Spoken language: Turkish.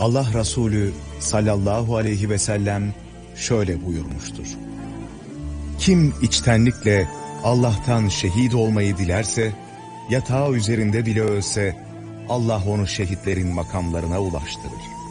Allah Resulü sallallahu aleyhi ve sellem şöyle buyurmuştur: kim içtenlikle Allah'tan şehit olmayı dilerse, yatağı üzerinde bile ölse, Allah onu şehitlerin makamlarına ulaştırır.